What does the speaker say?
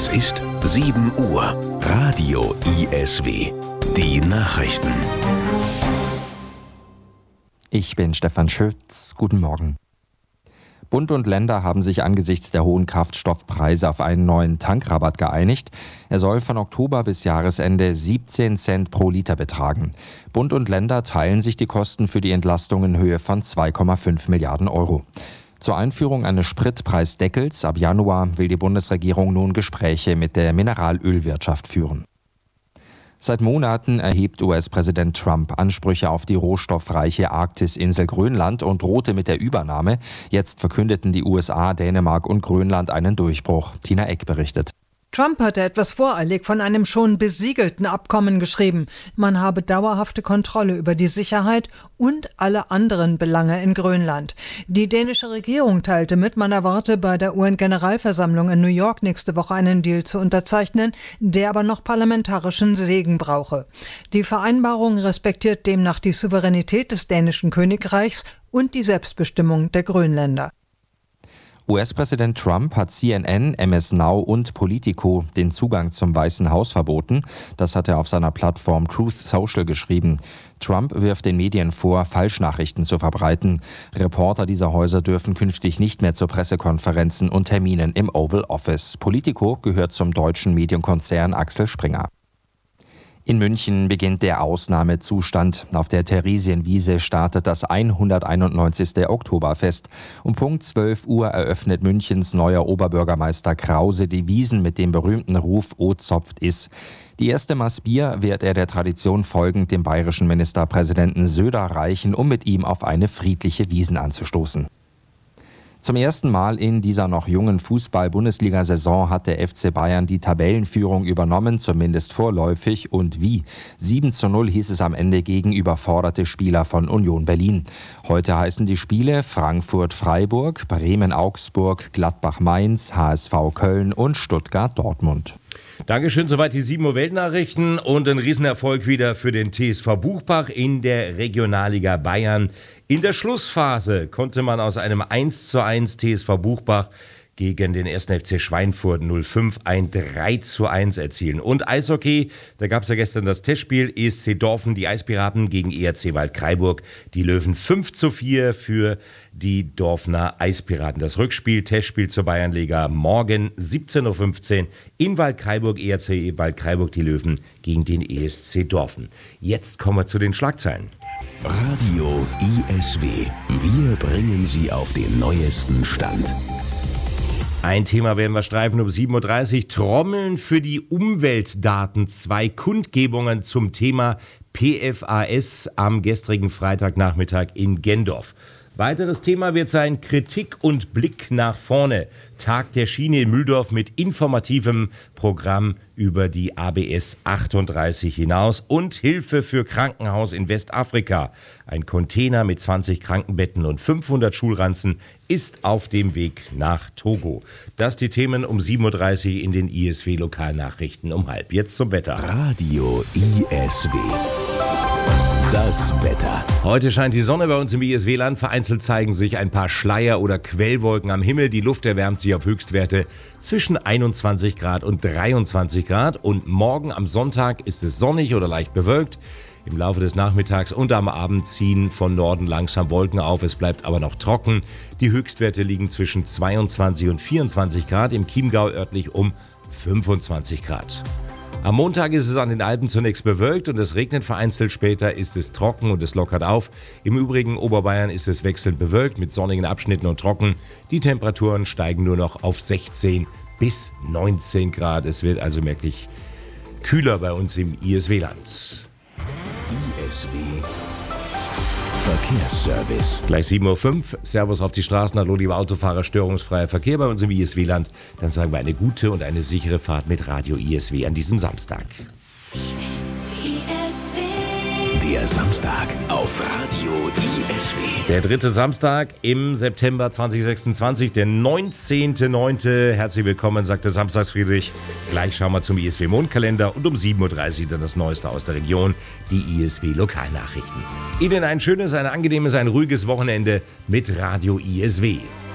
Es ist 7 Uhr. Radio ISW. Die Nachrichten. Ich bin Stefan Schütz. Guten Morgen. Bund und Länder haben sich angesichts der hohen Kraftstoffpreise auf einen neuen Tankrabatt geeinigt. Er soll von Oktober bis Jahresende 17 Cent pro Liter betragen. Bund und Länder teilen sich die Kosten für die Entlastung in Höhe von 2,5 Milliarden Euro. Zur Einführung eines Spritpreisdeckels ab Januar will die Bundesregierung nun Gespräche mit der Mineralölwirtschaft führen. Seit Monaten erhebt US-Präsident Trump Ansprüche auf die rohstoffreiche Arktisinsel Grönland und drohte mit der Übernahme. Jetzt verkündeten die USA, Dänemark und Grönland einen Durchbruch. Tina Eck berichtet. Trump hatte etwas voreilig von einem schon besiegelten Abkommen geschrieben. Man habe dauerhafte Kontrolle über die Sicherheit und alle anderen Belange in Grönland. Die dänische Regierung teilte mit, man erwarte bei der UN-Generalversammlung in New York nächste Woche einen Deal zu unterzeichnen, der aber noch parlamentarischen Segen brauche. Die Vereinbarung respektiert demnach die Souveränität des dänischen Königreichs und die Selbstbestimmung der Grönländer. US-Präsident Trump hat CNN, MS Now und Politico den Zugang zum Weißen Haus verboten. Das hat er auf seiner Plattform Truth Social geschrieben. Trump wirft den Medien vor, Falschnachrichten zu verbreiten. Reporter dieser Häuser dürfen künftig nicht mehr zu Pressekonferenzen und Terminen im Oval Office. Politico gehört zum deutschen Medienkonzern Axel Springer. In München beginnt der Ausnahmezustand. Auf der Theresienwiese startet das 191. Oktoberfest. Um Punkt 12 Uhr eröffnet Münchens neuer Oberbürgermeister Krause die Wiesn mit dem berühmten Ruf "O zopft is". Die erste Maß Bier wird er der Tradition folgend dem bayerischen Ministerpräsidenten Söder reichen, um mit ihm auf eine friedliche Wiesn anzustoßen. Zum ersten Mal in dieser noch jungen Fußball-Bundesliga-Saison hat der FC Bayern die Tabellenführung übernommen, zumindest vorläufig. Und wie? 7:0 hieß es am Ende gegen überforderte Spieler von Union Berlin. Heute heißen die Spiele Frankfurt-Freiburg, Bremen-Augsburg, Gladbach-Mainz, HSV Köln und Stuttgart-Dortmund. Dankeschön, soweit die 7 Uhr Weltnachrichten und ein Riesenerfolg wieder für den TSV Buchbach in der Regionalliga Bayern. In der Schlussphase konnte man aus einem 1:1 TSV Buchbach gegen den 1. FC Schweinfurt 05 ein 3:1 erzielen. Und Eishockey, da gab es ja gestern das Testspiel ESC Dorfen, die Eispiraten gegen ERC Waldkraiburg. Die Löwen 5:4 für die Dorfner Eispiraten. Das Rückspiel, Testspiel zur Bayernliga morgen 17:15 Uhr in Waldkraiburg, ERC Waldkraiburg, die Löwen gegen den ESC Dorfen. Jetzt kommen wir zu den Schlagzeilen. Radio ISW. Wir bringen Sie auf den neuesten Stand. Ein Thema werden wir streifen um 7:30 Uhr. Trommeln für die Umweltdaten. 2 Kundgebungen zum Thema PFAS am gestrigen Freitagnachmittag in Gendorf. Weiteres Thema wird sein Kritik und Blick nach vorne. Tag der Schiene in Mühldorf mit informativem Programm über die ABS 38 hinaus und Hilfe für Krankenhaus in Westafrika. Ein Container mit 20 Krankenbetten und 500 Schulranzen ist auf dem Weg nach Togo. Das die Themen um 7:30 Uhr in den ISW-Lokalnachrichten um 12:30. Jetzt zum Wetter. Radio ISW. Das Wetter. Heute scheint die Sonne bei uns im ISW-Land. Vereinzelt zeigen sich ein paar Schleier- oder Quellwolken am Himmel. Die Luft erwärmt sich auf Höchstwerte zwischen 21 Grad und 23 Grad. Und morgen am Sonntag ist es sonnig oder leicht bewölkt. Im Laufe des Nachmittags und am Abend ziehen von Norden langsam Wolken auf. Es bleibt aber noch trocken. Die Höchstwerte liegen zwischen 22 und 24 Grad. Im Chiemgau örtlich um 25 Grad. Am Montag ist es an den Alpen zunächst bewölkt und es regnet vereinzelt. Später ist es trocken und es lockert auf. Im übrigen Oberbayern ist es wechselnd bewölkt mit sonnigen Abschnitten und trocken. Die Temperaturen steigen nur noch auf 16 bis 19 Grad. Es wird also merklich kühler bei uns im ISW-Land. ISW Verkehrsservice. Gleich 7:05 Uhr. Servus auf die Straßen. Hallo, liebe Autofahrer. Störungsfreier Verkehr bei uns im ISW-Land. Dann sagen wir eine gute und eine sichere Fahrt mit Radio ISW an diesem Samstag. Der Samstag auf Radio ISW. Der 3. Samstag im September 2026, der 19.09. Herzlich willkommen, sagt der Samstagsfriedrich. Gleich schauen wir zum ISW-Mondkalender und um 7:30 Uhr dann das Neueste aus der Region, die ISW-Lokalnachrichten. Ihnen ein schönes, ein angenehmes, ein ruhiges Wochenende mit Radio ISW.